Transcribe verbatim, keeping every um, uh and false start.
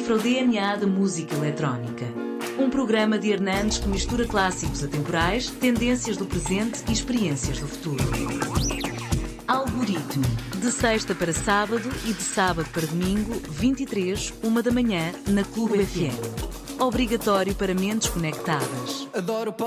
decifra o D N A da música eletrónica. Um programa de Hernandes que mistura clássicos atemporais, tendências do presente e experiências do futuro. Algoritmo. De sexta para sábado e de sábado para domingo, vinte e três, uma da manhã, na Clube F M. Obrigatório para mentes conectadas. Adoro